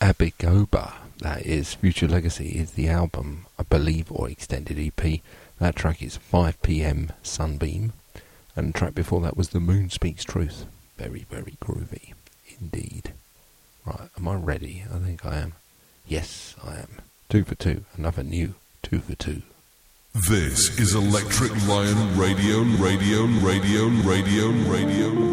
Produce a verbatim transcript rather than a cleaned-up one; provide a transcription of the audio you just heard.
Abigoba, that is. Future Legacy is the album, I believe, or extended E P. That track is five p m Sunbeam. And the track before that was The Moon Speaks Truth. Very, very groovy indeed. Right, am I ready? I think I am. Yes, I am. Two for two. Another new two for two. This is Electric Lion Radio, Radio, Radio, Radio, Radio.